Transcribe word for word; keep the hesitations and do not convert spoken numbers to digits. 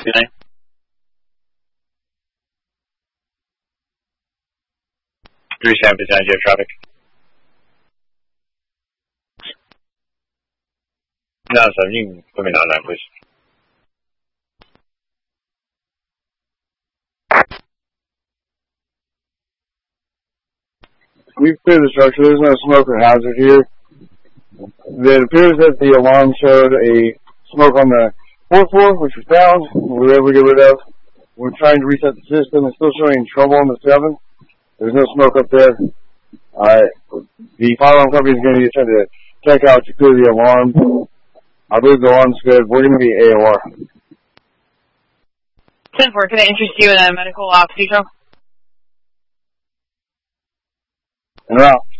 Good night. three seven percent, you have traffic. No, sir, you can put me down nine, please. We've cleared the structure. There's no smoke or hazard here. It appears that the alarm showed a smoke on the fourth floor, which was found. We were able to get rid of. We're trying to reset the system. It's still showing trouble on the seventh. There's no smoke up there. Uh, the fire alarm company is going to be trying to check out to clear the alarm. I believe the alarm's good. We're going to be A O R. ten four, can I interest you in a medical ops detail? En route.